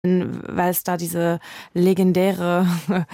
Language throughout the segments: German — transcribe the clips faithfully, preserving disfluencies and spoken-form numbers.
weil es da diese legendäre,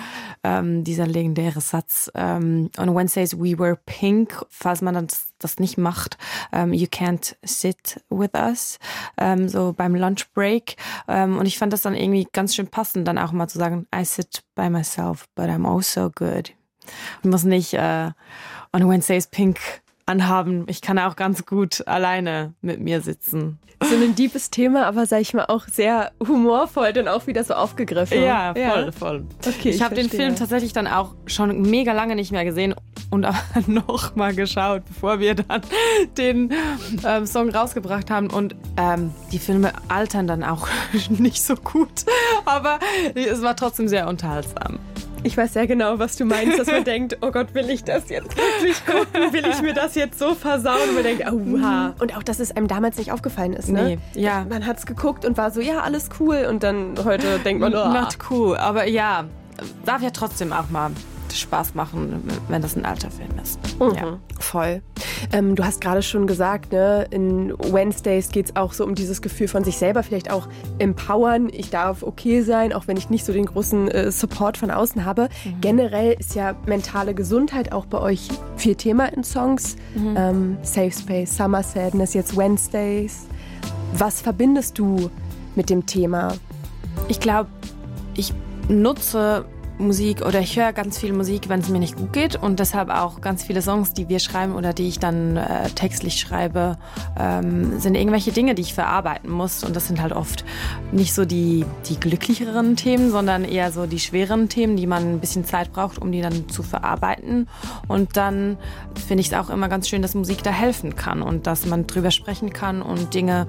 ähm, dieser legendäre Satz, ähm, on Wednesdays we were pink, falls man das, das nicht macht, ähm, you can't sit with us, ähm, so beim Lunch Break. Ähm, und ich fand das dann irgendwie ganz schön passend, dann auch mal zu sagen, I sit by myself, but I'm also good. Ich muss nicht äh, on Wednesdays pink anhaben. Ich kann auch ganz gut alleine mit mir sitzen. So ein deepes Thema, aber sag ich mal auch sehr humorvoll dann auch wieder so aufgegriffen. Ja, voll, ja. voll. Okay, ich ich habe den Film tatsächlich dann auch schon mega lange nicht mehr gesehen und aber noch mal geschaut, bevor wir dann den ähm, Song rausgebracht haben. Und ähm, die Filme altern dann auch nicht so gut, aber es war trotzdem sehr unterhaltsam. Ich weiß sehr genau, was du meinst, dass man denkt, oh Gott, will ich das jetzt wirklich gucken? Will ich mir das jetzt so versauen? Und man denkt, auha. Und auch, dass es einem damals nicht aufgefallen ist, ne? Nee, ja. Man hat es geguckt und war so, ja, alles cool. Und dann heute denkt man, oh. Not cool, aber ja, darf ja trotzdem auch mal Spaß machen, wenn das ein alter Film ist. Mhm. Ja. Voll. Ähm, du hast gerade schon gesagt, ne, in Wednesdays geht es auch so um dieses Gefühl von sich selber, vielleicht auch empowern. Ich darf okay sein, auch wenn ich nicht so den großen äh, Support von außen habe. Mhm. Generell ist ja mentale Gesundheit auch bei euch viel Thema in Songs. Mhm. Ähm, Safe Space, Summer Sadness, jetzt Wednesdays. Was verbindest du mit dem Thema? Ich glaube, ich nutze Musik oder ich höre ganz viel Musik, wenn es mir nicht gut geht und deshalb auch ganz viele Songs, die wir schreiben oder die ich dann äh, textlich schreibe, ähm, sind irgendwelche Dinge, die ich verarbeiten muss und das sind halt oft nicht so die, die glücklicheren Themen, sondern eher so die schweren Themen, die man ein bisschen Zeit braucht, um die dann zu verarbeiten und dann finde ich es auch immer ganz schön, dass Musik da helfen kann und dass man drüber sprechen kann und Dinge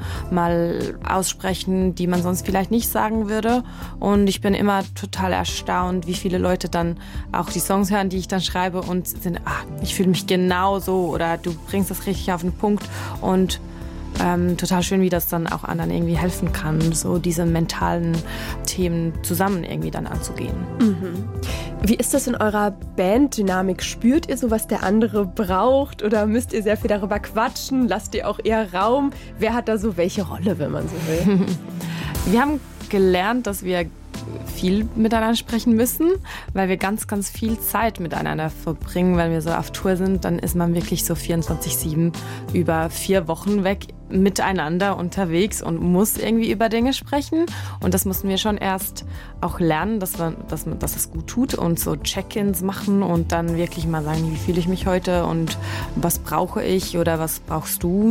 mal aussprechen, die man sonst vielleicht nicht sagen würde und ich bin immer total erstaunt, wie viele Leute dann auch die Songs hören, die ich dann schreibe und sind, ah, ich fühle mich genau so oder du bringst das richtig auf den Punkt und ähm, total schön, wie das dann auch anderen irgendwie helfen kann, so diese mentalen Themen zusammen irgendwie dann anzugehen. Mhm. Wie ist das in eurer Banddynamik? Spürt ihr so, was der andere braucht oder müsst ihr sehr viel darüber quatschen? Lasst ihr auch eher Raum? Wer hat da so welche Rolle, wenn man so will? Wir haben gelernt, dass wir viel miteinander sprechen müssen, weil wir ganz, ganz viel Zeit miteinander verbringen. Wenn wir so auf Tour sind, dann ist man wirklich so vierundzwanzig sieben über vier Wochen weg miteinander unterwegs und muss irgendwie über Dinge sprechen. Und das mussten wir schon erst auch lernen, dass man, dass man, dass es gut tut und so Check-ins machen und dann wirklich mal sagen, wie fühle ich mich heute und was brauche ich oder was brauchst du?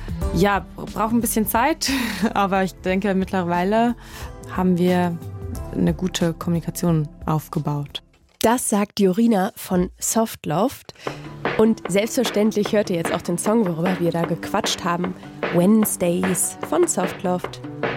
Ja, braucht ein bisschen Zeit, aber ich denke, mittlerweile haben wir eine gute Kommunikation aufgebaut. Das sagt Jorina von Softloft. Und selbstverständlich hört ihr jetzt auch den Song, worüber wir da gequatscht haben. Wednesdays von Softloft.